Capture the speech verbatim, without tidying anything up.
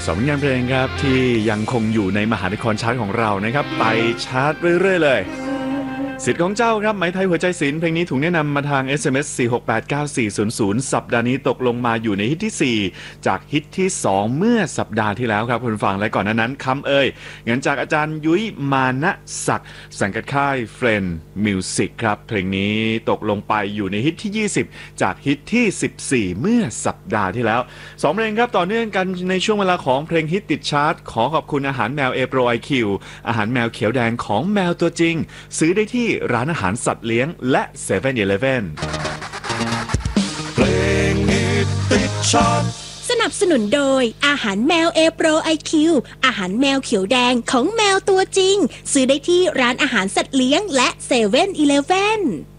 สองผลงานเพลงครับที่ยังคงอยู่ในมหานครชาร์ตของเรานะครับไปชาร์ตเรื่อยๆเลยสิทธิ์ของเจ้าครับไหมไทยหัวใจศิลป์เพลงนี้ถูกแนะนำมาทาง เอส เอ็ม เอส สี่ หก แปด เก้า สี่ ศูนย์ ศูนย์ สัปดาห์นี้ตกลงมาอยู่ในฮิตที่สี่จากฮิตที่สองเมื่อสัปดาห์ที่แล้วครับคุณฟังและก่อนหน้านั้นคำเอ่ยเงินจากอาจารย์ยุ้ยมานะศักดิ์สังกัดค่ายเฟรนด์มิวสิกครับเพลงนี้ตกลงไปอยู่ในฮิตที่ยี่สิบจากฮิตที่สิบสี่เมื่อสัปดาห์ที่แล้วสองเพลงครับต่อเนื่องกันในช่วงเวลาของเพลงฮิตติดชาร์ตขอขอบคุณอาหารแมวเอโปรไอคิวอาหารแมวเขียวแดงของแมวตัวจริงซื้อได้ที่ร้านอาหารสัตว์เลี้ยงและ เซเว่น อีเลฟเว่นเพลงฮิตติดชาร์ตสนับสนุนโดยอาหารแมวเอโปรไอคิวอาหารแมวเขียวแดงของแมวตัวจริงซื้อได้ที่ร้านอาหารสัตว์เลี้ยงและ เซเว่น อีเลฟเว่น